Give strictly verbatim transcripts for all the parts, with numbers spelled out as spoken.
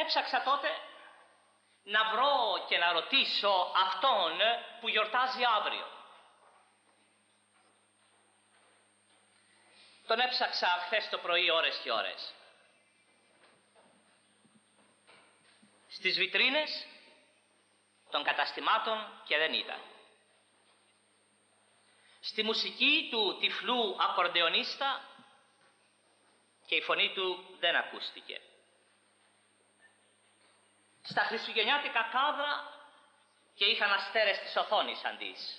Έψαξα τότε να βρω και να ρωτήσω αυτόν που γιορτάζει αύριο. Τον έψαξα χθες το πρωί ώρες και ώρες. Στις βιτρίνες των καταστημάτων και δεν ήταν. Στη μουσική του τυφλού ακορντεονίστα και η φωνή του δεν ακούστηκε. Στα χριστουγεννιάτικα κάδρα και είχαν αστέρες της οθόνης αντίς.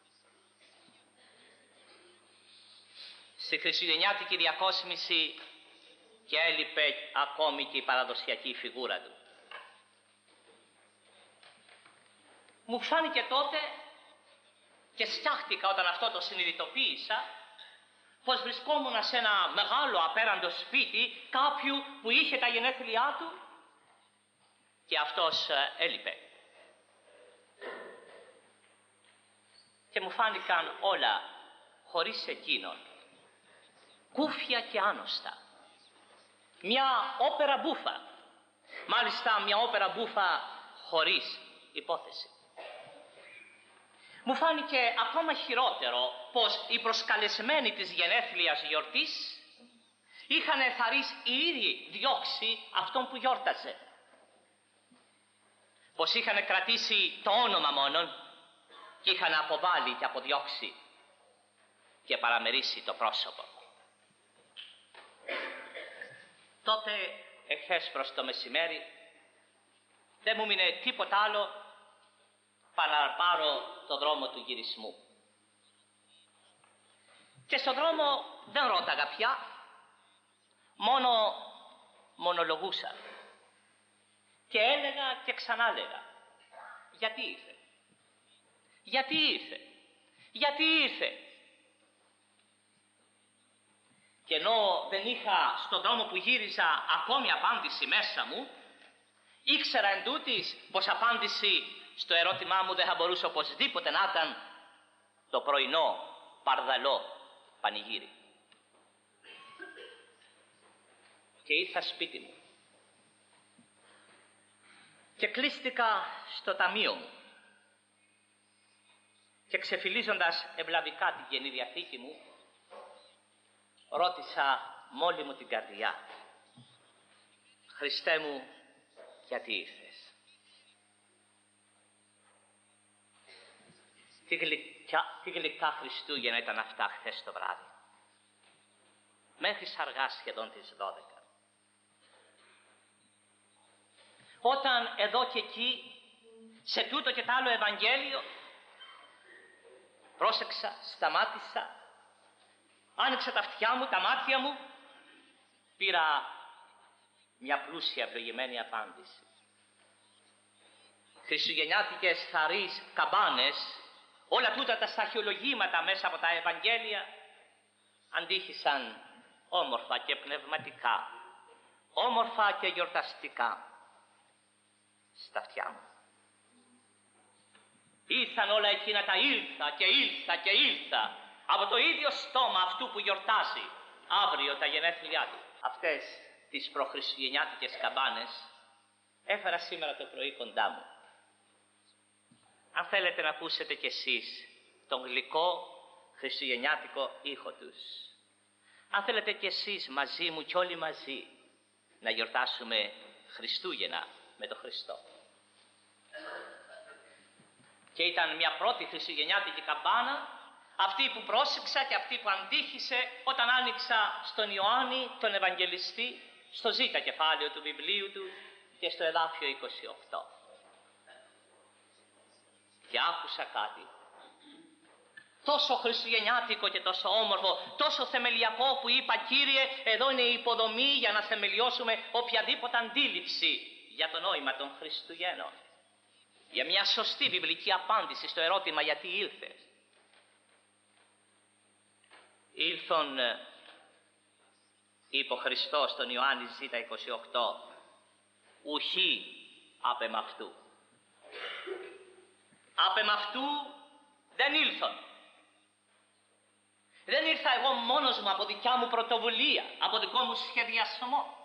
Στη χριστουγεννιάτικη διακόσμηση και έλειπε ακόμη και η παραδοσιακή φιγούρα του. Μου φάνηκε τότε και σκιάχτηκα όταν αυτό το συνειδητοποίησα πως βρισκόμουν σε ένα μεγάλο απέραντο σπίτι κάποιου που είχε τα γενέθλιά του και αυτός έλειπε. Και μου φάνηκαν όλα χωρίς εκείνον, κούφια και άνοστα. Μια όπερα μπούφα, μάλιστα μια όπερα μπούφα χωρίς υπόθεση. Μου φάνηκε ακόμα χειρότερο πως οι προσκαλεσμένοι της γενέθλιας γιορτής είχαν εθαρρείς οι ίδιοι διώξει αυτόν που γιόρταζε. Πως είχαν κρατήσει το όνομα μόνον και είχαν αποβάλει και αποδιώξει και παραμερίσει το πρόσωπο. Τότε, εχθές προς το μεσημέρι, δεν μου μείνε τίποτα άλλο παρά να πάρω το δρόμο του γυρισμού. Και στον δρόμο δεν ρώταγα πια, μόνο μονολογούσα. Και έλεγα και ξανά λέγα, γιατί ήρθε, γιατί ήρθε, γιατί ήρθε. Και ενώ δεν είχα στον δρόμο που γύριζα ακόμη απάντηση μέσα μου, ήξερα εν τούτης πως απάντηση στο ερώτημά μου δεν θα μπορούσε οπωσδήποτε να ήταν το πρωινό παρδαλό πανηγύρι. Και ήρθα σπίτι μου και κλείστηκα στο ταμείο μου και ξεφυλίζοντας ευλαβικά την Καινή Διαθήκη μου ρώτησα μόλι μου την καρδιά, Χριστέ μου, γιατί ήρθες? Τι γλυκά, τι γλυκά Χριστούγεννα ήταν αυτά χθες το βράδυ. Μέχρι αργά σχεδόν τις δώδεκα. Όταν εδώ και εκεί, σε τούτο και τ' άλλο Ευαγγέλιο, πρόσεξα, σταμάτησα, άνοιξα τα αυτιά μου, τα μάτια μου, πήρα μια πλούσια ευλογημένη απάντηση. Χριστουγεννιάτικες θαρείς καμπάνες, όλα τούτα τα σταχυολογήματα μέσα από τα Ευαγγέλια αντίχησαν όμορφα και πνευματικά, όμορφα και γιορταστικά στα αυτιά μου. Ήρθαν όλα εκείνα τα ήλθα και ήλθα και ήλθα από το ίδιο στόμα αυτού που γιορτάζει αύριο τα γενέθλιά του. Αυτές τις προχριστουγεννιάτικες καμπάνες έφερα σήμερα το πρωί κοντά μου. Αν θέλετε να ακούσετε κι εσείς τον γλυκό χριστουγεννιάτικο ήχο τους, αν θέλετε κι εσείς μαζί μου κι όλοι μαζί να γιορτάσουμε Χριστούγεννα με τον Χριστό. Και ήταν μια πρώτη χριστουγεννιάτικη καμπάνα, αυτή που πρόσεξα και αυτή που αντίχησε όταν άνοιξα στον Ιωάννη τον Ευαγγελιστή, στο ζήτα κεφάλαιο του βιβλίου του και στο εδάφιο είκοσι οκτώ. Και άκουσα κάτι τόσο χριστουγεννιάτικο και τόσο όμορφο, τόσο θεμελιακό που είπα, Κύριε, εδώ είναι η υποδομή για να θεμελιώσουμε οποιαδήποτε αντίληψη για το νόημα των Χριστουγέννων. Για μια σωστή βιβλική απάντηση στο ερώτημα γιατί ήλθες. Ήλθον, είπε ο Χριστός στον Ιωάννη Ζ είκοσι οκτώ, ουχή απ' αυτού. Απ' αυτού δεν ήλθον. Δεν ήρθα εγώ μόνος μου από δικιά μου πρωτοβουλία, από δικό μου σχεδιασμό.